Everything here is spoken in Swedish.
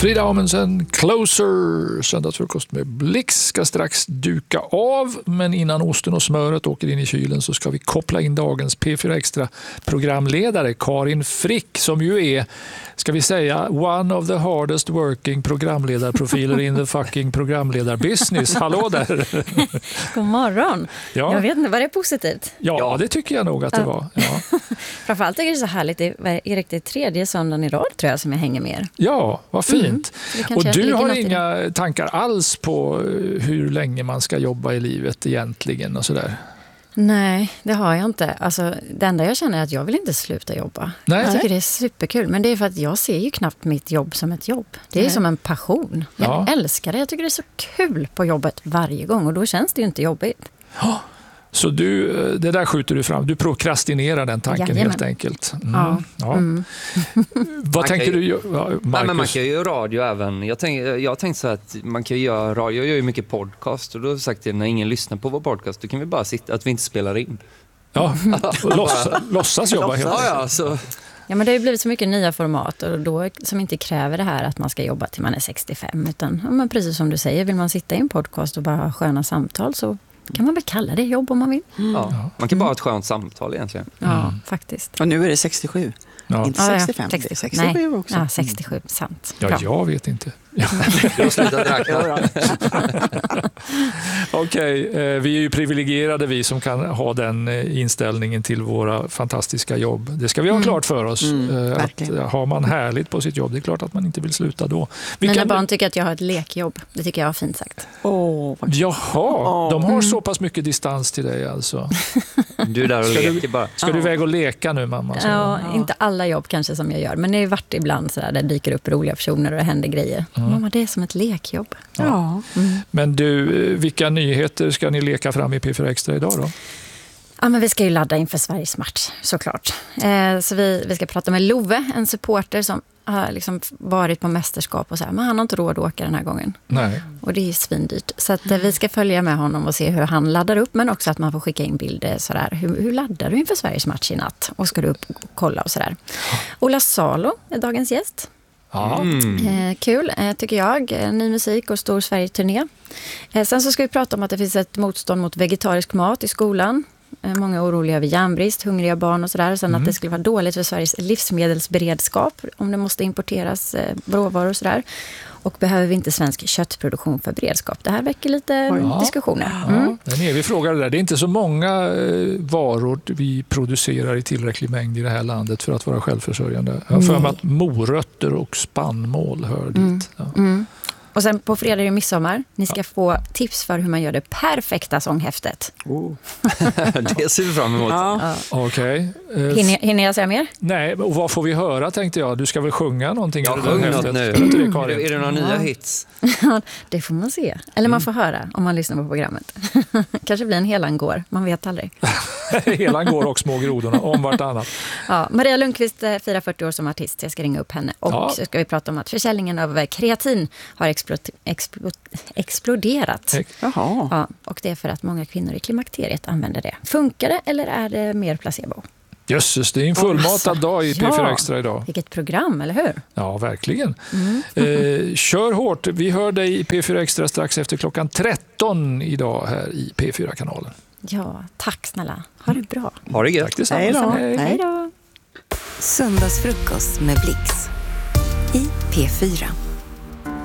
Frida Amundsen, Closer, söndagsfrukost med Blix ska strax duka av. Men innan osten och smöret åker in i kylen så ska vi koppla in dagens P4 Extra programledare Karin Frick, som ju är, ska vi säga, one of the hardest working programledarprofiler in the fucking programledarbusiness. Hallå där! God morgon! Ja. Jag vet inte, var det positivt? Ja, det tycker jag nog att det var. Ja. Framförallt är det så härligt, det är riktigt tredje söndagen i rad tror jag som jag hänger med er. Ja, vad fint. Och du har inga tankar alls på hur länge man ska jobba i livet egentligen och sådär? Nej, det har jag inte. Alltså, det enda jag känner är att jag vill inte sluta jobba. Nej. Jag tycker det är superkul. Men det är för att jag ser ju knappt mitt jobb som ett jobb. Det är som en passion. Jag älskar det. Jag tycker det är så kul på jobbet varje gång. Och då känns det ju inte jobbigt. Ja. Så det där skjuter du fram. Du prokrastinerar den tanken helt enkelt. Mm. Ja. Mm. Vad tänker du, Marcus? Nej, men man kan ju göra radio även. Jag tänkte så att man kan göra radio. Jag gör ju mycket podcast. Och då har jag sagt att när ingen lyssnar på vår podcast, då kan vi bara sitta, att vi inte spelar in. Ja, låtsas jobba helt enkelt. Ja, så... Ja, men det har ju blivit så mycket nya format och då, som inte kräver det här att man ska jobba till man är 65. Utan men precis som du säger, vill man sitta i en podcast och bara ha sköna samtal så kan man väl kalla det jobb om man vill. Ja, man kan bara ha ett skönt samtal egentligen. Ja, faktiskt. Och nu är det 67. Ja. Inte 65, ja, det är 67 Nej. också. Ja, 67, sant. Ja, jag vet inte. Jag har slutat räkna. Okej, vi är ju privilegierade vi som kan ha den inställningen till våra fantastiska jobb. Det ska vi ha klart för oss. Att har man härligt på sitt jobb, det är klart att man inte vill sluta då. Mina barn tycker att jag har ett lekjobb. Det tycker jag är fint sagt. Jaha, de har så pass mycket distans till dig alltså. Du är där och leker bara. Ska du iväg och leka nu, mamma? Ja, inte alla jobb kanske som jag gör. Men det är vart ibland så där, det dyker upp roliga personer och det händer grejer. Mamma, det är som ett lekjobb. Ja. Men du, vilka nyheter ska ni leka fram i P4 Extra idag då? Ja, men vi ska ju ladda inför Sveriges match, såklart. Så vi ska prata med Love, en supporter som har liksom varit på mästerskap och så här, men han har inte råd att åka den här gången. Nej. Och det är ju svindyrt. Så att vi ska följa med honom och se hur han laddar upp, men också att man får skicka in bilder sådär. Hur laddar du inför Sveriges match i natt? Och ska du upp och kolla och sådär. Ola Salo är dagens gäst. Kul, tycker jag. Ny musik och stor Sverige-turné. Sen så ska vi prata om att det finns ett motstånd mot vegetarisk mat i skolan. Många är oroliga över järnbrist, hungriga barn och sådär. Sen att det skulle vara dåligt för Sveriges livsmedelsberedskap om det måste importeras råvaror och sådär. Och behöver vi inte svensk köttproduktion för beredskap? Det här väcker lite diskussioner. Den vi frågar där. Det är inte så många varor vi producerar i tillräcklig mängd i det här landet för att vara självförsörjande. Jag har för mig att morötter och spannmål hör dit. Ja. Och sen på fredag är det midsommar. Ni ska få tips för hur man gör det perfekta sånghäftet. Det ser vi fram emot. Ja. Okej. Hinner jag säga mer? Nej, och vad får vi höra tänkte jag? Du ska väl sjunga någonting? Ja, sjung något nu. Är det några nya hits? Det får man se. Eller man får höra om man lyssnar på programmet. Kanske blir en Helan går, man vet aldrig. Helan går och små grodorna om vartannat. Ja, Maria Lundqvist firar 40 år som artist. Jag ska ringa upp henne. Och så ska vi prata om att försäljningen av kreatin har exploderat. Ja, och det är för att många kvinnor i klimakteriet använder det. Funkar det eller är det mer placebo? Jösses, det är en fullmatad dag i P4 Extra idag. Vilket program, eller hur? Ja, verkligen. Kör hårt. Vi hör dig i P4 Extra strax efter klockan 13 idag här i P4-kanalen. Ja, tack snälla. Ha det bra. Ha det gött. Tack detsamma. Hej då. Söndagsfrukost med Blix i P4.